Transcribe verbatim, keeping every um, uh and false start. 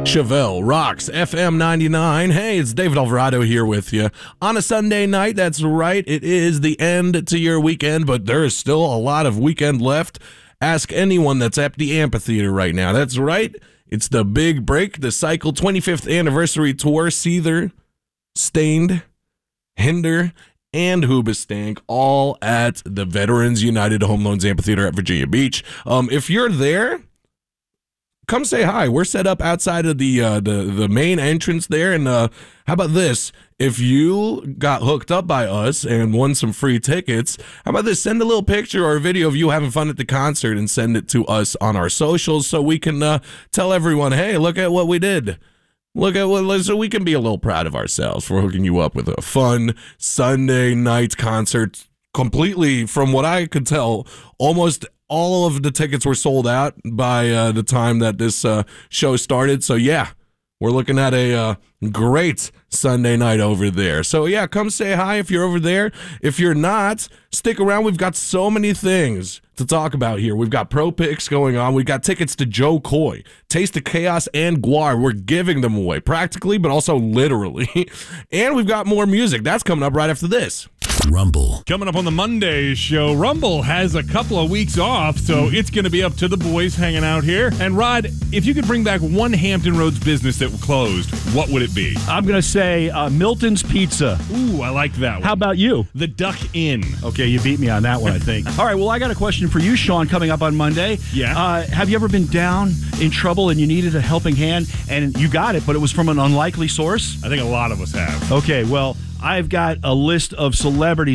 Chevelle rocks F M ninety-nine. Hey, it's David Alvarado here with you on a Sunday night. That's right. It is the end to your weekend, but there is still a lot of weekend left. Ask anyone that's at the amphitheater right now. That's right. It's the big break, the Cycle twenty-fifth anniversary tour. Seether, Stained, Hinder, and Hoobastank, all at the Veterans United Home Loans Amphitheater at Virginia Beach. Um, if you're there, come say hi. We're set up outside of the uh, the the main entrance there. And uh, how about this? If you got hooked up by us and won some free tickets, how about this? Send a little picture or a video of you having fun at the concert and send it to us on our socials so we can uh, tell everyone, hey, look at what we did. Look at what, so we can be a little proud of ourselves for hooking you up with a fun Sunday night concert. Completely, from what I could tell, almost all of the tickets were sold out by uh, the time that this uh, show started. So, yeah, we're looking at a uh, great Sunday night over there. So, yeah, come say hi if you're over there. If you're not, stick around. We've got so many things to talk about here. We've got pro picks going on. We've got tickets to Joe Coy, Taste of Chaos, and Guar. We're giving them away practically, but also literally. And we've got more music. That's coming up right after this. Rumble. Coming up on the Monday show, Rumble has a couple of weeks off, so it's going to be up to the boys hanging out here. And Rod, if you could bring back one Hampton Roads business that closed, what would it be? I'm going to say uh, Milton's Pizza. Ooh, I like that one. How about you? The Duck Inn. Okay, you beat me on that one, I think. All right, well, I got a question for you, Sean, coming up on Monday. Yeah. Uh, have you ever been down in trouble and you needed a helping hand, and you got it, but it was from an unlikely source? I think a lot of us have. Okay, well, I've got a list of celebrities